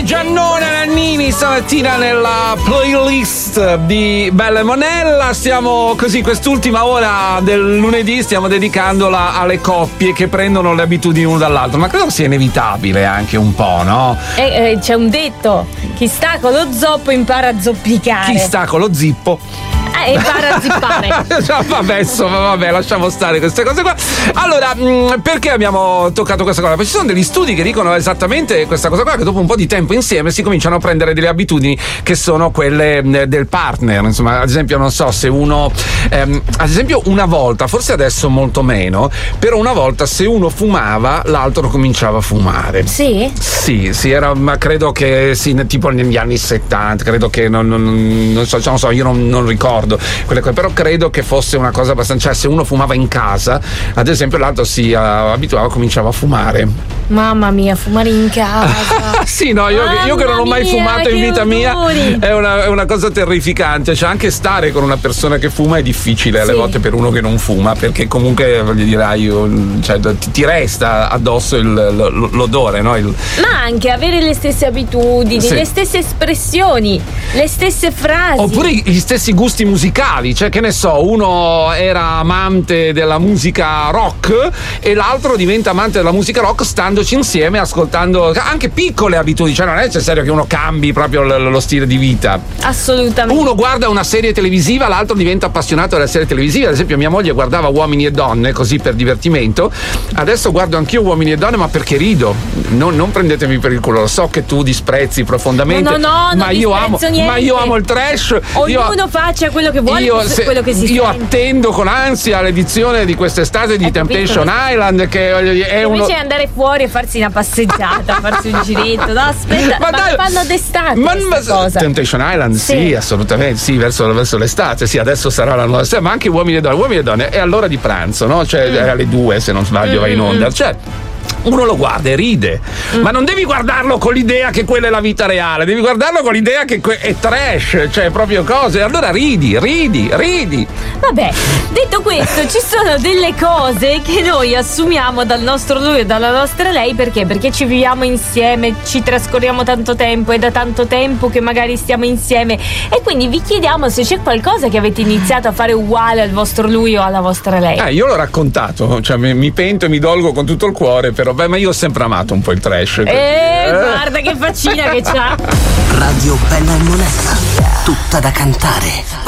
Giannone Nannini stamattina nella playlist di Bella e Monella. Stiamo così, quest'ultima ora del lunedì stiamo dedicandola alle coppie che prendono le abitudini l'uno dall'altro, ma credo sia inevitabile anche un po', no? C'è un detto: chi sta con lo zoppo impara a zoppicare. Chi sta con lo zippo impara a zippare. Vabbè, insomma, vabbè, lasciamo stare queste cose qua. Allora, perché abbiamo toccato questa cosa? Perché ci sono degli studi che dicono esattamente questa cosa qua, che dopo un po' di tempo insieme si cominciano a prendere delle abitudini che sono quelle del partner. Insomma, ad esempio, non so, se uno ad esempio una volta, forse adesso molto meno, però una volta se uno fumava l'altro cominciava a fumare. Sì? Sì, era, ma credo che sì, tipo negli anni 70, credo che non so, io non ricordo quelle cose, però credo che fosse una cosa abbastanza, cioè se uno fumava in casa, ad esempio, l'altro si abituava, cominciava a fumare. Mamma mia, fumare in casa. Sì, no, io che non ho mai fumato in vita mia, è una cosa terrificante. Cioè, anche stare con una persona che fuma è difficile alle volte per uno che non fuma, perché comunque, voglio dire, cioè, ti resta addosso l'odore, no? Ma anche avere le stesse abitudini, le stesse espressioni, le stesse frasi. Oppure gli stessi gusti musicali, cioè, che ne so, uno era amante della musica rock e l'altro diventa amante della musica rock standoci insieme, ascoltando anche piccole abitudini, cioè non è necessario che uno cambi proprio lo stile di vita. Assolutamente. Uno guarda una serie televisiva, l'altro diventa appassionato della serie televisiva. Ad esempio, mia moglie guardava Uomini e Donne così per divertimento, adesso guardo anch'io Uomini e Donne, ma perché rido. Non prendetemi per il culo, lo so che tu disprezzi profondamente, ma io amo il trash. Ognuno faccia quello che vuole, quello che si sente. Io attendo con ansia l'edizione di quest'estate di Temptation Island, che è invece andare fuori e farsi una passeggiata, farsi un giretto. No, aspetta, ma fanno d'estate cosa. Temptation Island, sì, assolutamente, sì, verso l'estate, sì, adesso sarà la nuova estate, ma anche Uomini e Donne è all'ora di pranzo, no? Cioè è alle 2, se non sbaglio, va in onda. Cioè, uno lo guarda e ride, ma non devi guardarlo con l'idea che quella è la vita reale, devi guardarlo con l'idea che è trash, cioè proprio cose, allora ridi. Vabbè, detto questo, ci sono delle cose che noi assumiamo dal nostro lui e dalla nostra lei, perché ci viviamo insieme, ci trascorriamo tanto tempo, è da tanto tempo che magari stiamo insieme, e quindi vi chiediamo se c'è qualcosa che avete iniziato a fare uguale al vostro lui o alla vostra lei. Io l'ho raccontato, cioè mi pento e mi dolgo con tutto il cuore, però ma io ho sempre amato un po' il trash. Guarda che faccina che c'ha. Radio Bella e Monella, tutta da cantare.